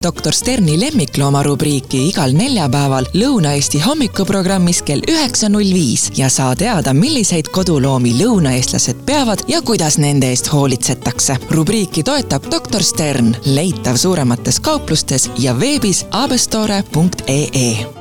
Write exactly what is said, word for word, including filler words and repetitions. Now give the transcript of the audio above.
doktor Sterni lemmiklooma rubriiki igal neljapäeval Lõuna-Eesti hommikuprogrammis kell üheksa null viis ja saa teada, milliseid koduloomi lõunaeestlased peavad ja kuidas nende eest hoolitsetakse. Rubriiki toetab doktor Stern, leitav suuremates kauplustes ja veebis abestore punkt ee.